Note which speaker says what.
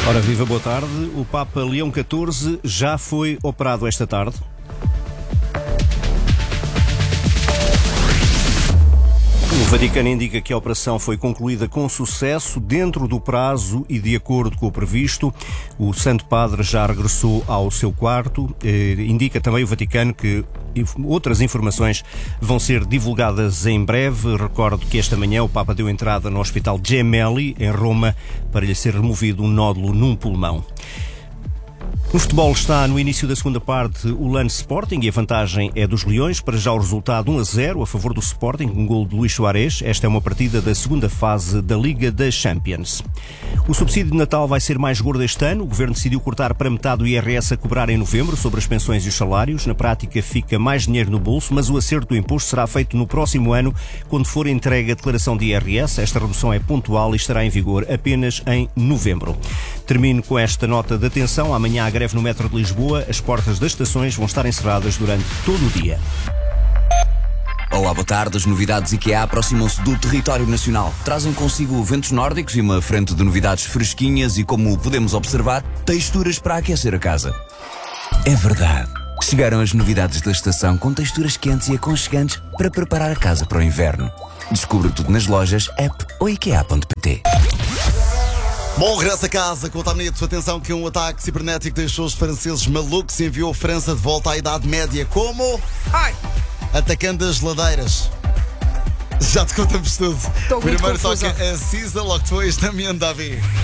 Speaker 1: Ora, viva, boa tarde. O Papa Leão XIV já foi operado esta tarde. O Vaticano indica que a operação foi concluída com sucesso, dentro do prazo e de acordo com o previsto. O Santo Padre já regressou ao seu quarto. Indica também o Vaticano que outras informações vão ser divulgadas em breve. Recordo que esta manhã o Papa deu entrada no Hospital Gemelli, em Roma, para lhe ser removido um nódulo num pulmão. No futebol está no início da segunda parte o Lance Sporting e a vantagem é dos Leões. Para já o resultado 1-0 a favor do Sporting, um gol de Luís Soares. Esta é uma partida da segunda fase da Liga das Champions. O subsídio de Natal vai ser mais gordo este ano. O Governo decidiu cortar para metade o IRS a cobrar em novembro sobre as pensões e os salários. Na prática fica mais dinheiro no bolso, mas o acerto do imposto será feito no próximo ano, quando for entregue a declaração de IRS. Esta redução é pontual e estará em vigor apenas em novembro. Termino com esta nota de atenção. Amanhã há greve no metro de Lisboa. As portas das estações vão estar encerradas durante todo o dia.
Speaker 2: Olá, boa tarde. As novidades IKEA aproximam-se do território nacional. Trazem consigo ventos nórdicos e uma frente de novidades fresquinhas e, como podemos observar, texturas para aquecer a casa. É verdade. Chegaram as novidades da estação com texturas quentes e aconchegantes para preparar a casa para o inverno. Descubra tudo nas lojas, app ou ikea.pt.
Speaker 3: Bom regresso a casa, Contamneto. Atenção que um ataque cibernético deixou os franceses malucos e enviou a França de volta à Idade Média. Como? Atacando as ladeiras. Já te contamos tudo. Primeiro toca a Cisa, logo depois Damian Davi.